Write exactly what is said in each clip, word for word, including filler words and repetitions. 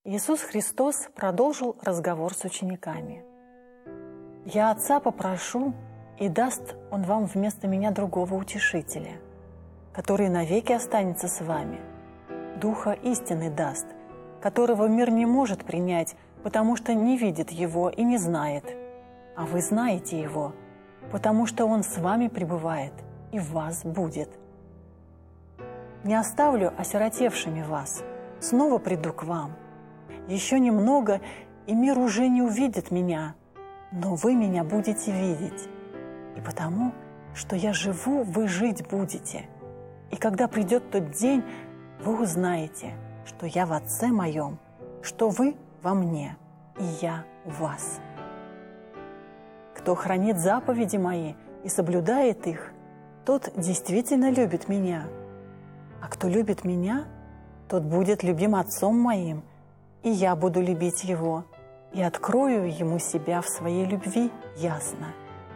Иисус Христос продолжил разговор с учениками. «Я Отца попрошу, и даст Он вам вместо Меня другого утешителя, который навеки останется с вами, Духа истины даст, которого мир не может принять, потому что не видит Его и не знает, а вы знаете Его, потому что Он с вами пребывает и в вас будет. Не оставлю осиротевшими вас, снова приду к вам. Еще немного, и мир уже не увидит Меня, но вы Меня будете видеть. И потому, что Я живу, вы жить будете. И когда придет тот день, вы узнаете, что Я в Отце Моем, что вы во Мне, и Я в вас. Кто хранит заповеди Мои и соблюдает их, тот действительно любит Меня. А кто любит Меня, тот будет любим Отцом Моим, и Я буду любить его, и открою ему себя в своей любви ясно».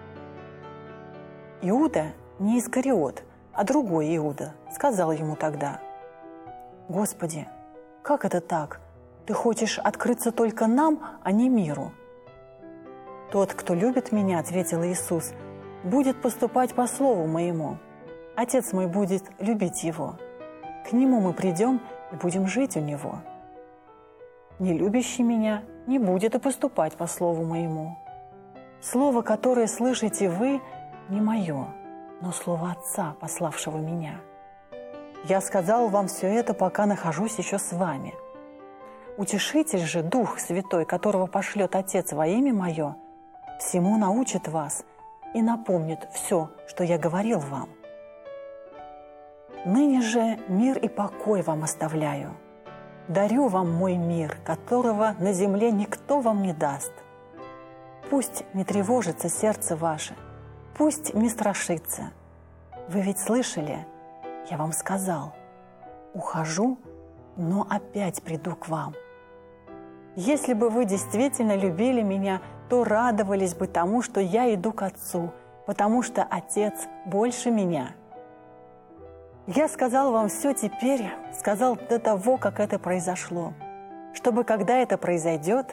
Иуда, не Искариот, а другой Иуда, сказал ему тогда: «Господи, как это так? Ты хочешь открыться только нам, а не миру?» «Тот, кто любит Меня, — ответил Иисус, — будет поступать по слову Моему. Отец Мой будет любить его. К Нему мы придем и будем жить у Него. Не любящий Меня не будет и поступать по слову Моему. Слово, которое слышите вы, не Мое, но слово Отца, пославшего Меня. Я сказал вам все это, пока нахожусь еще с вами. Утешитель же, Дух Святой, которого пошлет Отец во имя Мое, всему научит вас и напомнит все, что я говорил вам. Ныне же мир и покой вам оставляю. Дарю вам мой мир, которого на земле никто вам не даст. Пусть не тревожится сердце ваше, пусть не страшится. Вы ведь слышали, я вам сказал: ухожу, но опять приду к вам. Если бы вы действительно любили Меня, то радовались бы тому, что я иду к Отцу, потому что Отец больше Меня. Я сказал вам все теперь, сказал до того, как это произошло, чтобы, когда это произойдет,